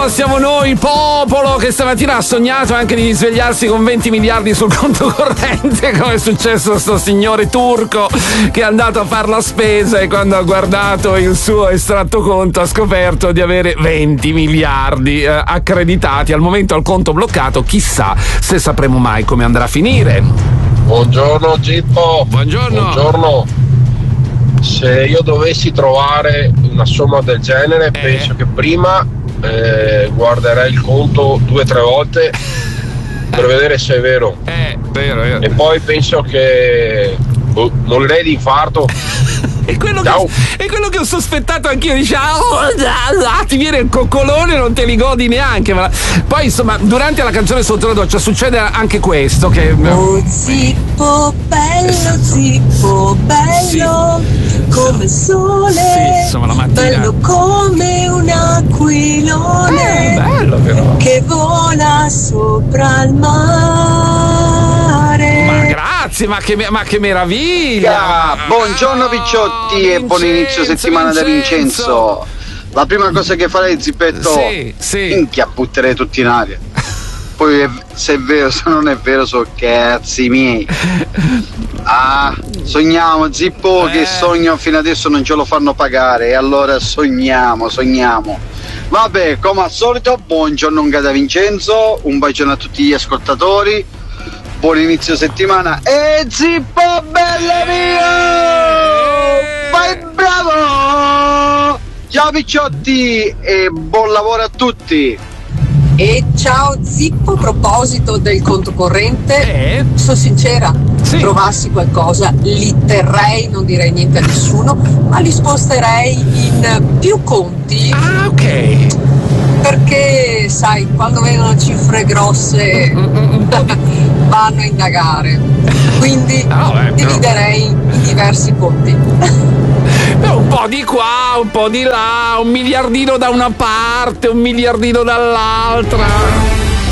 siamo noi, il popolo, che stamattina ha sognato anche di svegliarsi con 20 miliardi sul conto corrente, come è successo a sto signore turco che è andato a fare la spesa e quando ha guardato il suo estratto conto ha scoperto di avere 20 miliardi accreditati. Al momento al conto bloccato, chissà se sapremo mai come andrà a finire. Buongiorno Gippo. Buongiorno. Se io dovessi trovare una somma del genere, penso che prima guarderei il conto 2 o 3 volte per vedere se è vero. Vero. E poi penso che morirei di infarto. È quello che ho sospettato anch'io, dice ti viene il coccolone e non te li godi neanche. Ma poi insomma durante la canzone sotto la doccia succede anche questo che zippo bello come il sole, sì, insomma, la mattina. bello come un aquilone bello però. che vola sopra il mare. Ma grazie, ma che meraviglia. Buongiorno Picciotti e buon inizio settimana da Vincenzo. La prima cosa che farei, zippetto, sì. minchia, butterei tutti in aria. Poi se è vero, se non è vero, so cazzi miei. Sogniamo, zippo, che sogno fino adesso non ce lo fanno pagare, e allora sogniamo. Vabbè, come al solito, buongiorno anche da Vincenzo, un bacione a tutti gli ascoltatori, buon inizio settimana e zippo bella mia! Vai bravo! Ciao Picciotti e buon lavoro a tutti! E ciao Zippo, a proposito del conto corrente, sono sincera, se trovassi qualcosa li terrei, non direi niente a nessuno, ma li sposterei in più conti. Ok. Perché sai, quando vedono cifre grosse vanno a indagare, quindi dividerei in diversi conti. Un po' di qua, un po' di là, un miliardino da una parte, un miliardino dall'altra.